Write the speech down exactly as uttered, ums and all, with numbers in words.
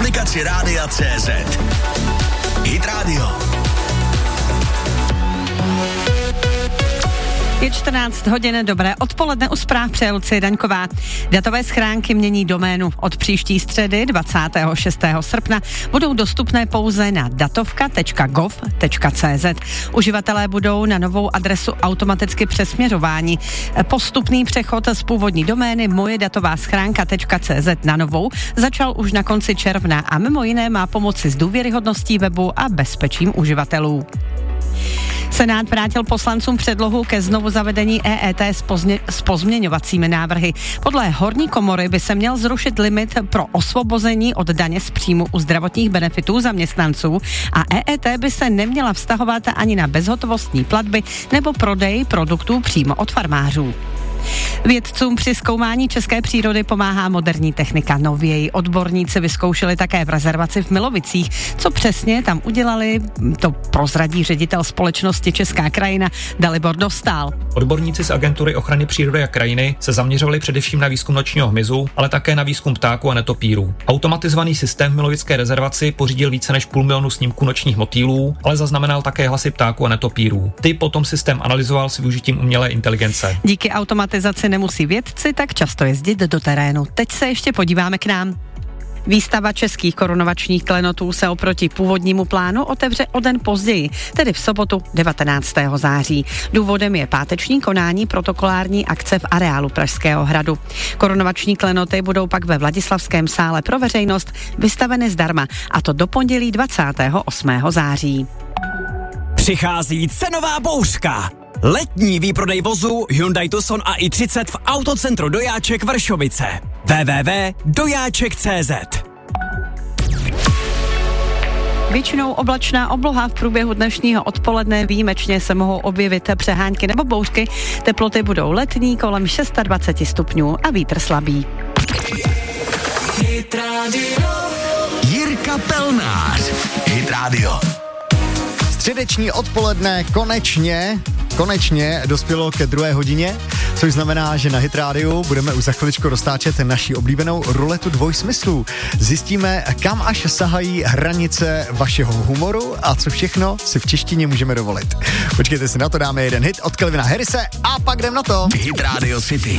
aplikaci Rádia C Z. Hit Radio. Je čtrnáct hodin, dobré odpoledne, u zpráv přeje Lucie Daňková. Datové schránky mění doménu. Od příští středy dvacátého šestého srpna budou dostupné pouze na datovka tečka gov tečka cé zet. Uživatelé budou na novou adresu automaticky přesměrováni. Postupný přechod z původní domény moje datová schránka tečka cé zet na novou začal už na konci června a mimo jiné má pomoci s důvěryhodností webu a bezpečím uživatelů. Senát vrátil poslancům předlohu ke znovu zavedení E E T s, pozně, s pozměňovacími návrhy. Podle horní komory by se měl zrušit limit pro osvobození od daně z příjmu u zdravotních benefitů zaměstnanců a E E T by se neměla vztahovat ani na bezhotovostní platby nebo prodej produktů přímo od farmářů. Vědcům při zkoumání české přírody pomáhá moderní technika. Nověji odborníci vyzkoušeli také v rezervaci v Milovicích. Co přesně tam udělali, to prozradí ředitel společnosti Česká krajina Dalibor Dostál. Odborníci z Agentury ochrany přírody a krajiny se zaměřovali především na výzkum nočního hmyzu, ale také na výzkum ptáků a netopírů. Automatizovaný systém v Milovické rezervaci pořídil více než půl milionu snímků nočních motýlů, ale zaznamenal také hlasy ptáků a netopírů. Ty potom systém analyzoval s využitím umělé inteligence. Díky automatizaci nemusí vědci tak často jezdit do terénu. Teď se ještě podíváme k nám. Výstava českých korunovačních klenotů se oproti původnímu plánu otevře o den později, tedy v sobotu devatenáctého září. Důvodem je páteční konání protokolární akce v areálu Pražského hradu. Korunovační klenoty budou pak ve Vladislavském sále pro veřejnost vystaveny zdarma, a to do pondělí dvacátého osmého září. Přichází cenová bouřka. Letní výprodej vozu Hyundai Tucson a i třicet v Autocentru Dojáček Vršovice. w w w tečka dojáček tečka cé zet. Většinou oblačná obloha, v průběhu dnešního odpoledne výjimečně se mohou objevit přehánky nebo bouřky. Teploty budou letní kolem dvacet šest stupňů a vítr slabý. Hit Radio. Jirka Pelnář. Hit Radio. Středeční odpoledne konečně, konečně dospělo ke druhé hodině, což znamená, že na Hit Rádiu budeme už za chviličku roztáčet naši oblíbenou ruletu dvojsmyslů. Zjistíme, kam až sahají hranice vašeho humoru a co všechno si v češtině můžeme dovolit. Počkejte si na to, dáme jeden hit od Calvina Harrise a pak jdem na to. Hit Radio City.